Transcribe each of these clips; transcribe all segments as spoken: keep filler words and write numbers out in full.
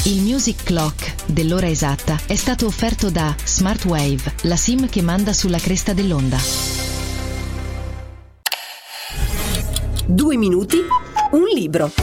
Il Music Clock dell'ora esatta è stato offerto da Smartwave, la SIM che manda sulla cresta dell'onda. Due minuti, un libro.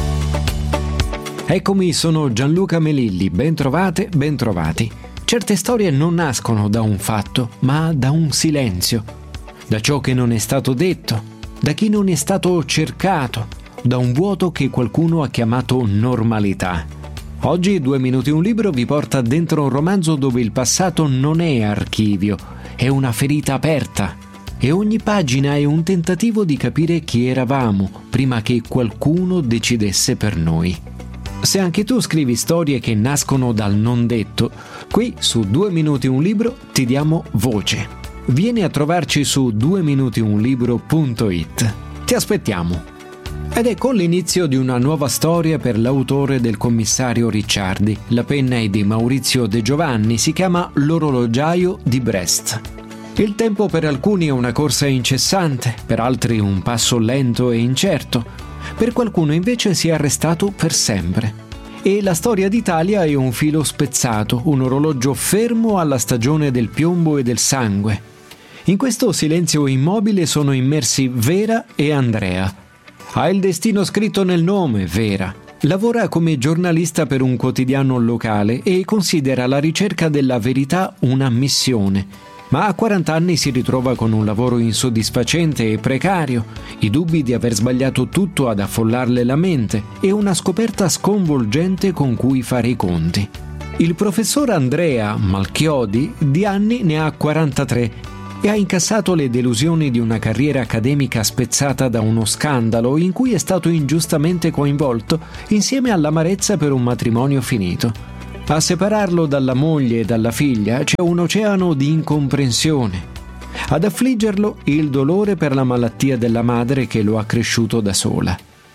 Eccomi, sono Gianluca Melilli, ben trovate, ben trovati. Certe storie non nascono da un fatto, ma da un silenzio, da ciò che non è stato detto, da chi non è stato cercato, da un vuoto che qualcuno ha chiamato normalità. Oggi Due minuti un libro vi porta dentro un romanzo dove il passato non è archivio, è una ferita aperta e ogni pagina è un tentativo di capire chi eravamo prima che qualcuno decidesse per noi. Se anche tu scrivi storie che nascono dal non detto, qui su Due minuti un libro ti diamo voce. Vieni a trovarci su due minuti un libro punto it. Ti aspettiamo. Ed è con l'inizio di una nuova storia per l'autore del commissario Ricciardi. La penna è di Maurizio De Giovanni, si chiama L'orologiaio di Brest. Il tempo per alcuni è una corsa incessante, per altri un passo lento e incerto. Per qualcuno invece si è arrestato per sempre. E la storia d'Italia è un filo spezzato, un orologio fermo alla stagione del piombo e del sangue. In questo silenzio immobile sono immersi Vera e Andrea. Ha il destino scritto nel nome, Vera. Lavora come giornalista per un quotidiano locale e considera la ricerca della verità una missione. Ma a quaranta anni si ritrova con un lavoro insoddisfacente e precario, i dubbi di aver sbagliato tutto ad affollarle la mente e una scoperta sconvolgente con cui fare i conti. Il professor Andrea Malchiodi di anni ne ha quarantatré e ha incassato le delusioni di una carriera accademica spezzata da uno scandalo in cui è stato ingiustamente coinvolto insieme all'amarezza per un matrimonio finito. A separarlo dalla moglie e dalla figlia c'è un oceano di incomprensione. Ad affliggerlo il dolore per la malattia della madre che lo ha cresciuto da sola.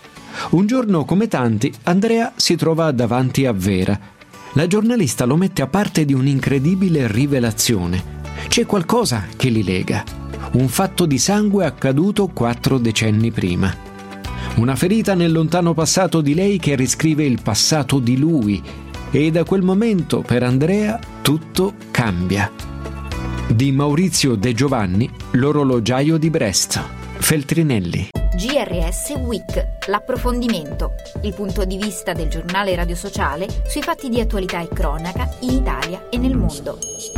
Un giorno, come tanti, Andrea si trova davanti a Vera. La giornalista lo mette a parte di un'incredibile rivelazione. C'è qualcosa che li lega. Un fatto di sangue accaduto quattro decenni prima. Una ferita nel lontano passato di lei che riscrive il passato di lui. E da quel momento per Andrea tutto cambia. Di Maurizio De Giovanni, L'orologiaio di Brest. Feltrinelli. G R S Week, l'approfondimento, il punto di vista del giornale radio sociale sui fatti di attualità e cronaca in Italia e nel mondo.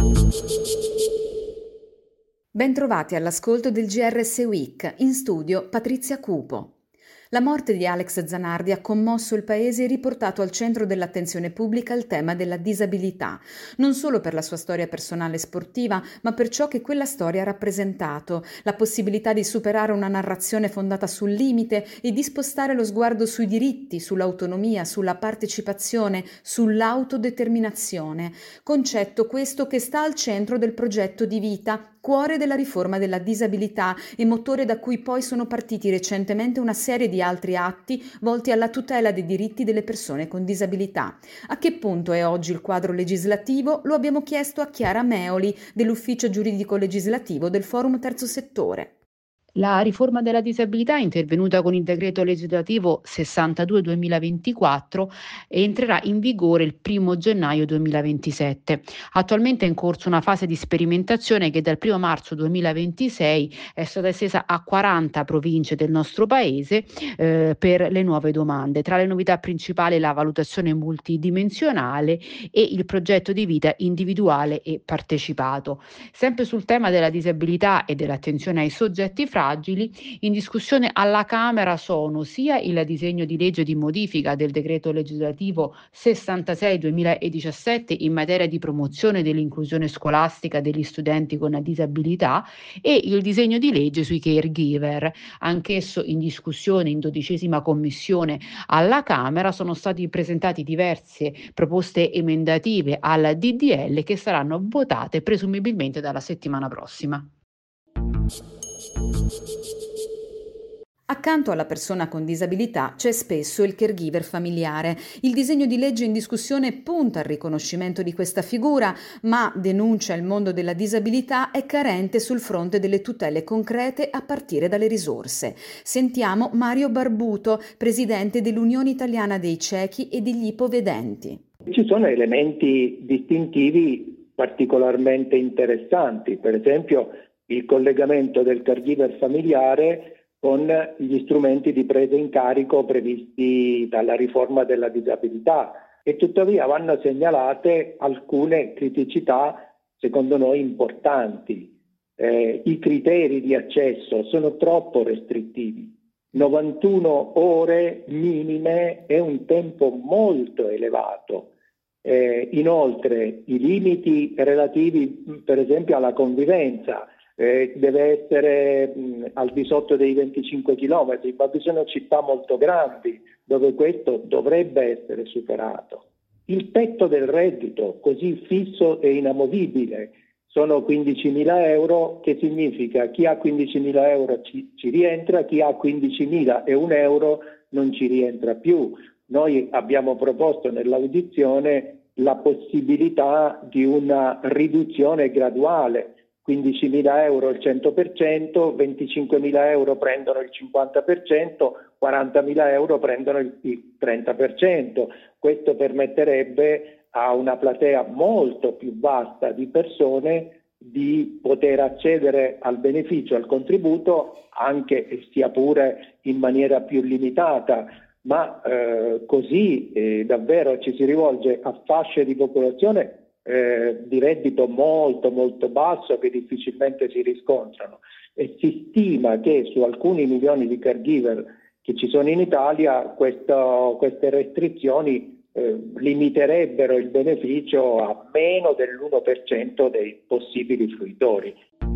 Bentrovati all'ascolto del G R S Week, in studio Patrizia Cupo. La morte di Alex Zanardi ha commosso il paese e riportato al centro dell'attenzione pubblica il tema della disabilità, non solo per la sua storia personale e sportiva, ma per ciò che quella storia ha rappresentato, la possibilità di superare una narrazione fondata sul limite e di spostare lo sguardo sui diritti, sull'autonomia, sulla partecipazione, sull'autodeterminazione, concetto questo che sta al centro del progetto di vita, cuore della riforma della disabilità e motore da cui poi sono partiti recentemente una serie di altri atti volti alla tutela dei diritti delle persone con disabilità. A che punto è oggi il quadro legislativo? Lo abbiamo chiesto a Chiara Meoli dell'Ufficio Giuridico Legislativo del Forum Terzo Settore. La riforma della disabilità è intervenuta con il decreto legislativo sessantadue duemilaventiquattro e entrerà in vigore il primo gennaio duemilaventisette. Attualmente è in corso una fase di sperimentazione che dal primo marzo duemilaventisei è stata estesa a quaranta province del nostro paese eh, per le nuove domande. Tra le novità principali la valutazione multidimensionale e il progetto di vita individuale e partecipato. Sempre sul tema della disabilità e dell'attenzione ai soggetti fragili, in discussione alla Camera sono sia il disegno di legge di modifica del decreto legislativo sessantasei duemiladiciassette in materia di promozione dell'inclusione scolastica degli studenti con disabilità e il disegno di legge sui caregiver, anch'esso in discussione in dodicesima commissione alla Camera. Sono stati presentati diverse proposte emendative al D D L che saranno votate presumibilmente dalla settimana prossima. Accanto alla persona con disabilità c'è spesso il caregiver familiare. Il disegno di legge in discussione punta al riconoscimento di questa figura, ma, denuncia il mondo della disabilità, è carente sul fronte delle tutele concrete a partire dalle risorse. Sentiamo Mario Barbuto, presidente dell'Unione Italiana dei Ciechi e degli Ipovedenti. Ci sono elementi distintivi particolarmente interessanti, per esempio il collegamento del caregiver familiare con gli strumenti di presa in carico previsti dalla riforma della disabilità, e tuttavia vanno segnalate alcune criticità secondo noi importanti. Eh, I criteri di accesso sono troppo restrittivi. novantuno ore minime è un tempo molto elevato. Eh, inoltre i limiti relativi per esempio alla convivenza, Eh, deve essere mh, al di sotto dei venticinque chilometri, ma vi sono città molto grandi dove questo dovrebbe essere superato. Il tetto del reddito, così fisso e inamovibile, sono quindicimila euro, che significa chi ha quindicimila euro ci, ci rientra, chi ha quindicimila e un euro non ci rientra più. Noi abbiamo proposto nell'audizione la possibilità di una riduzione graduale. quindicimila euro il cento per cento, venticinquemila euro prendono il cinquanta per cento, quarantamila euro prendono il trenta per cento. Questo permetterebbe a una platea molto più vasta di persone di poter accedere al beneficio, al contributo, anche sia pure in maniera più limitata, ma eh, così eh, davvero ci si rivolge a fasce di popolazione Eh, di reddito molto molto basso che difficilmente si riscontrano, e si stima che su alcuni milioni di caregiver che ci sono in Italia questo, queste restrizioni eh, limiterebbero il beneficio a meno dell'uno per cento dei possibili fruitori.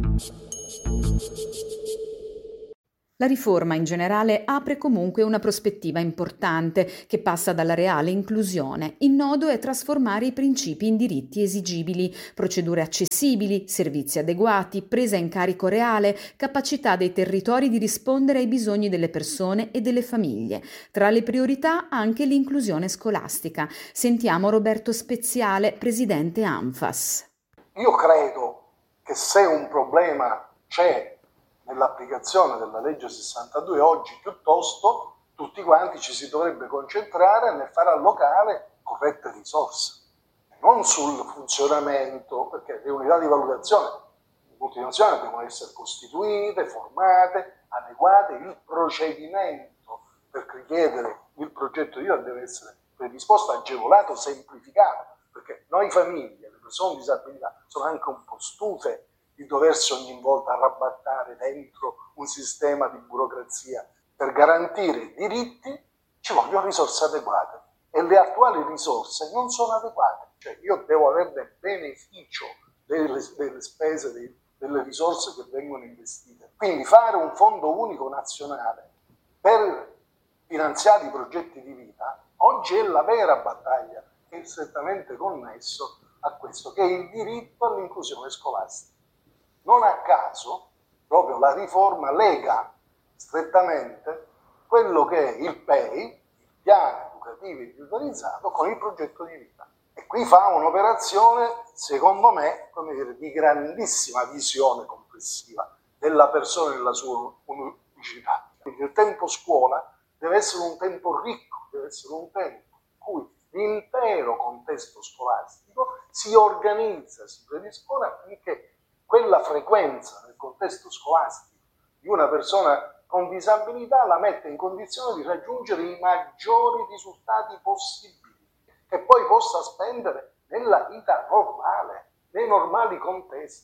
La riforma in generale apre comunque una prospettiva importante che passa dalla reale inclusione. Il nodo è trasformare i principi in diritti esigibili, procedure accessibili, servizi adeguati, presa in carico reale, capacità dei territori di rispondere ai bisogni delle persone e delle famiglie. Tra le priorità anche l'inclusione scolastica. Sentiamo Roberto Speziale, presidente ANFAS. Io credo che se un problema c'è nell'applicazione della legge sessantadue oggi, piuttosto tutti quanti ci si dovrebbe concentrare nel far allocare corrette risorse, non sul funzionamento, perché le unità di valutazione multinazionali devono essere costituite, formate, adeguate, il procedimento per richiedere il progetto di vita deve essere predisposto, agevolato, semplificato, perché noi famiglie, le persone con disabilità, sono anche un po' stufe di doversi ogni volta arrabattare dentro un sistema di burocrazia. Per garantire i diritti ci vogliono risorse adeguate e le attuali risorse non sono adeguate. Cioè io devo averne beneficio delle, delle spese, dei, delle risorse che vengono investite. Quindi fare un fondo unico nazionale per finanziare i progetti di vita oggi è la vera battaglia, che è strettamente connesso a questo, che è il diritto all'inclusione scolastica. Non a caso, proprio la riforma lega strettamente quello che è il P E I, il piano educativo individualizzato, con il progetto di vita. E qui fa un'operazione, secondo me, come dire, di grandissima visione complessiva della persona e della sua unicità. Quindi il tempo scuola deve essere un tempo ricco, deve essere un tempo in cui l'intero contesto scolastico si organizza, si predispone affinché quella frequenza nel contesto scolastico di una persona con disabilità la mette in condizione di raggiungere i maggiori risultati possibili, che poi possa spendere nella vita normale, nei normali contesti.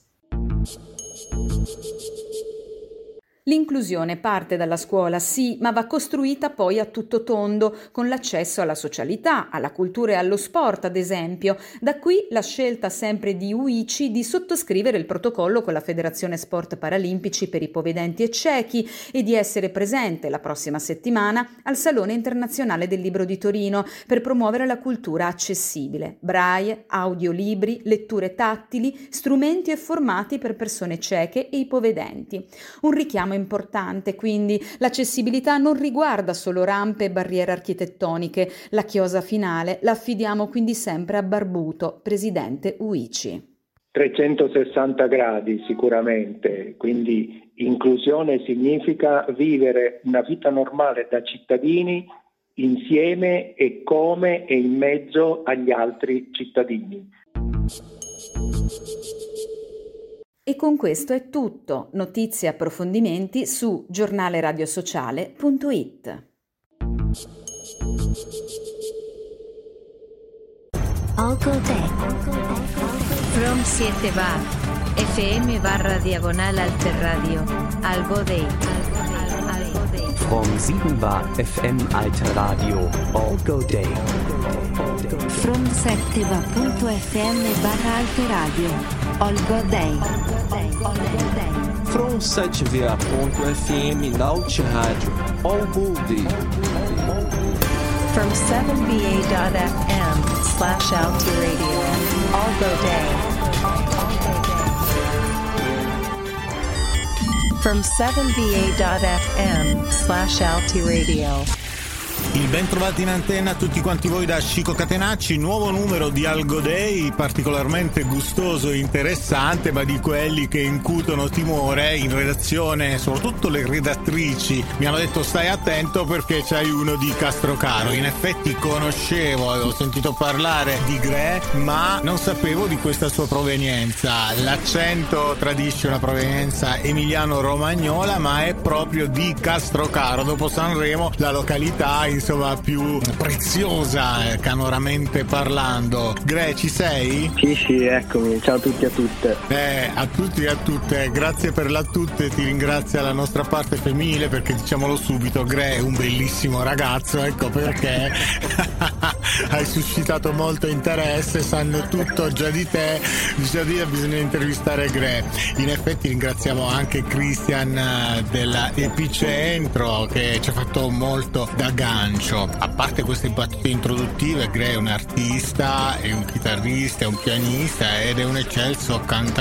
L'inclusione parte dalla scuola, sì, ma va costruita poi a tutto tondo, con l'accesso alla socialità, alla cultura e allo sport, ad esempio. Da qui la scelta sempre di U I C I di sottoscrivere il protocollo con la Federazione Sport Paralimpici per Ipovedenti e Ciechi e di essere presente la prossima settimana al Salone Internazionale del Libro di Torino per promuovere la cultura accessibile, braille, audiolibri, letture tattili, strumenti e formati per persone cieche e ipovedenti. Un richiamo importante, quindi l'accessibilità non riguarda solo rampe e barriere architettoniche. La chiosa finale la affidiamo quindi sempre a Barbuto, presidente U I C I. trecentosessanta gradi sicuramente, quindi inclusione significa vivere una vita normale da cittadini insieme e come e in mezzo agli altri cittadini. E con questo è tutto. Notizie e approfondimenti su giornaleradiosociale punto it. Algo Day. From siete bar, F M barra diagonal alter radio, Algo Day. From sieben bar, F M alter radio, Algo Day. From sette bar punto F M barra alter radio, Algo Day. From sete va ponto F M Naut Rádio, Algo Day. From seven B A dot F M slash Alti Radio, Algo Day. From seven B A dot F M slash Alti Radio. Il ben trovati in antenna a tutti quanti voi da Chico Catenacci, nuovo numero di Algo Day, particolarmente gustoso e interessante, ma di quelli che incutono timore in redazione. Soprattutto le redattrici mi hanno detto stai attento perché c'hai uno di Castrocaro. In effetti conoscevo, avevo sentito parlare di Gre, ma non sapevo di questa sua provenienza. L'accento tradisce una provenienza emiliano-romagnola, ma è proprio di Castrocaro. Dopo Sanremo la località insomma più preziosa eh, canoramente parlando. Gre, ci sei? Sì sì, eccomi, ciao a tutti e a tutte. Eh, a tutti e a tutte, grazie per la tutte, ti ringrazia la nostra parte femminile perché diciamolo subito, Gre è un bellissimo ragazzo, ecco perché hai suscitato molto interesse, sanno tutto già di te, già di te bisogna intervistare Gre. In effetti ringraziamo anche Christian della Epicentro che ci ha fatto molto da gancio. A parte queste battute introduttive, Gre è un artista, è un chitarrista, è un pianista ed è un eccelso cantante.